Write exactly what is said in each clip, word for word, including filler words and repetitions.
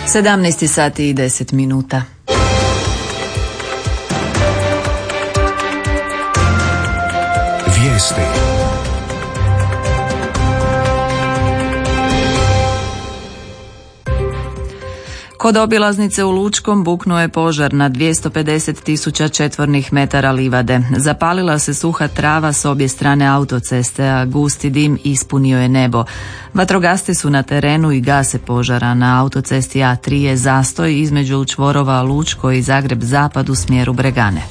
sedamnaest sati i deset minuta. Vijesti. Kod obilaznice u Lučkom buknuo je požar na dvjesto pedeset tisuća četvornih metara livade. Zapalila se suha trava s obje strane autoceste, a gusti dim ispunio je nebo. Vatrogasci su na terenu i gase požara. Na autocesti A tri je zastoj između čvorova Lučko i Zagreb Zapad u smjeru Bregane.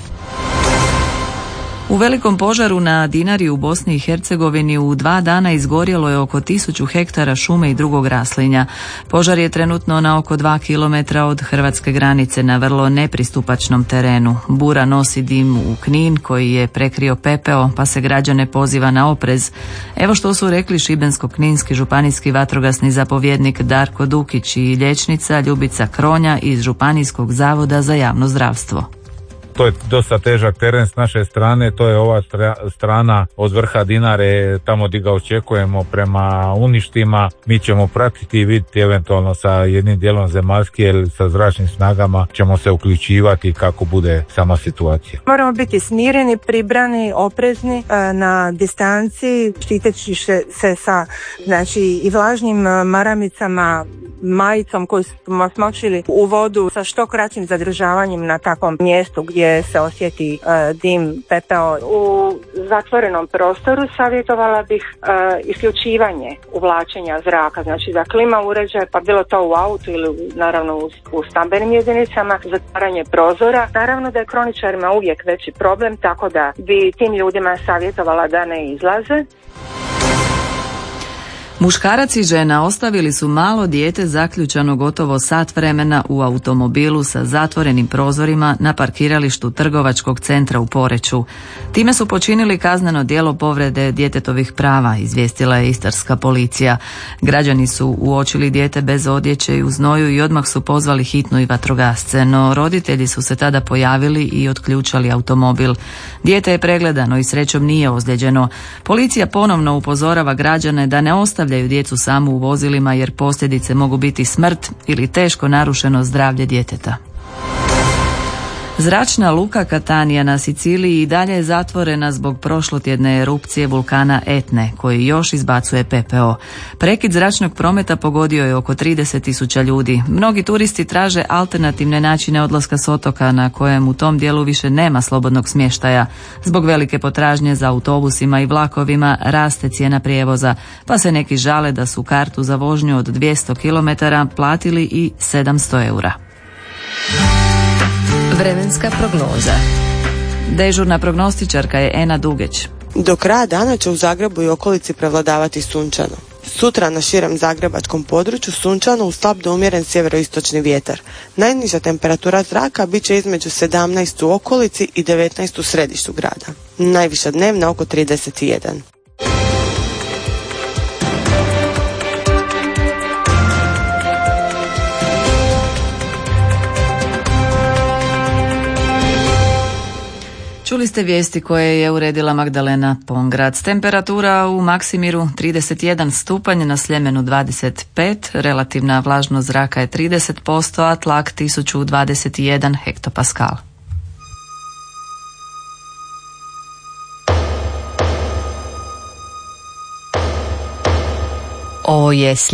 U velikom požaru na Dinari u Bosni i Hercegovini u dva dana izgorjelo je oko tisuću hektara šume i drugog raslinja. Požar je trenutno na oko dva kilometra od hrvatske granice na vrlo nepristupačnom terenu. Bura nosi dim u Knin koji je prekrio pepeo, pa se građane poziva na oprez. Evo što su rekli šibensko-kninski županijski vatrogasni zapovjednik Darko Dukić i liječnica Ljubica Kronja iz Županijskog zavoda za javno zdravstvo. To je dosta težak teren s naše strane, to je ova strana od vrha Dinare, tamo gdje ga očekujemo prema uništima. Mi ćemo pratiti i vidjeti eventualno sa jednim dijelom zemaljski ili sa zračnim snagama ćemo se uključivati kako bude sama situacija. Moramo biti smireni, pribrani, oprezni na distanci, štiteći se sa znači, i vlažnim maramicama, majicom koju smo smočili u vodu sa što kraćim zadržavanjem na takvom mjestu gdje se osjeti uh, dim, pepeo. U zatvorenom prostoru savjetovala bih uh, isključivanje uvlačenja zraka, znači za klima uređaj, pa bilo to u autu ili naravno u, u stambenim jedinicama, zatvaranje prozora. Naravno da je kroničarima uvijek veći problem, tako da bi tim ljudima savjetovala da ne izlaze. Muškarac i žena ostavili su malo dijete zaključano gotovo sat vremena u automobilu sa zatvorenim prozorima na parkiralištu trgovačkog centra u Poreču. Time su počinili kazneno djelo povrede djetetovih prava, izvijestila je istarska policija. Građani su uočili dijete bez odjeće i u znoju i odmah su pozvali hitnu i vatrogasce, no roditelji su se tada pojavili i otključali automobil. Dijete je pregledano i srećom nije ozlijeđeno. Policija ponovno upozorava građane da ne ostavljaju djecu samu u vozilima jer posljedice mogu biti smrt ili teško narušeno zdravlje djeteta. Zračna luka Katanija na Siciliji i dalje je zatvorena zbog prošlotjedne erupcije vulkana Etne, koji još izbacuje pepeo. Prekid zračnog prometa pogodio je oko trideset tisuća ljudi. Mnogi turisti traže alternativne načine odlaska s otoka na kojem u tom dijelu više nema slobodnog smještaja. Zbog velike potražnje za autobusima i vlakovima raste cijena prijevoza, pa se neki žale da su kartu za vožnju od dvjesto kilometara platili i sedamsto eura. Vremenska prognoza. Dežurna prognostičarka je Ena Dugeć. Do kraja dana će u Zagrebu i okolici prevladavati sunčano. Sutra na širem zagrebačkom području sunčano uz slab do umjeren sjeveroistočni vjetar. Najniža temperatura zraka bit će između sedamnaest u okolici i devetnaest u središtu grada. Najviša dnevna oko trideset jedan. Čuli ste vijesti koje je uredila Magdalena Pongrad. Temperatura u Maksimiru trideset jedan stupanj, na Sljemenu dvadeset pet, relativna vlažnost zraka je trideset posto, a tlak tisuću dvadeset jedan hektopaskal. Ovo je